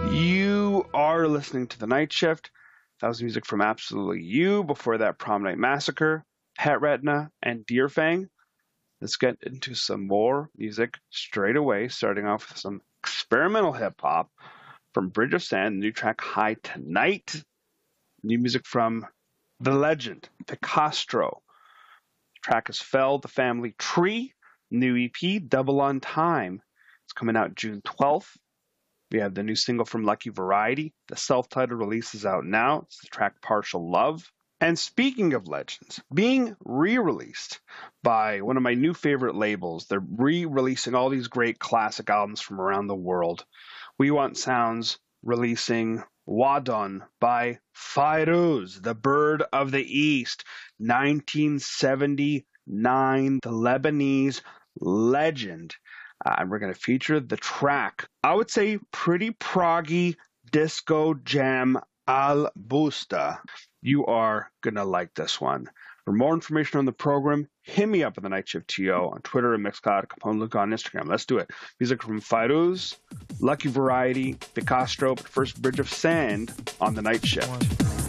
You are listening to The Night Shift. That was music from Absolutely You. Before that, Prom Night Massacre, Het Retina, and Deer Fang. Let's get into some more music straight away, starting off with some experimental hip-hop from Bridge of Sand, the new track High Tonight. New music from the legend, Picastro. The track is Fell the Family Tree. New EP, Double on Time. It's coming out June 12th. We have the new single from Lucky Variety. The self-titled release is out now. It's the track Partial Love. And speaking of legends, being re-released by one of my new favorite labels, they're re-releasing all these great classic albums from around the world. We Want Sounds releasing Wadon by Fairuz, the Bird of the East, 1979, the Lebanese legend. And we're going to feature the track, I would say pretty proggy disco jam Al Busta. You are going to like this one. For more information on the program, hit me up at The Night Shift TO on Twitter and Mixcloud, Capone Luke on Instagram. Let's do it. Music from Fairuz, Lucky Variety, Picastro, but first Bridge of Sand on The Night Shift.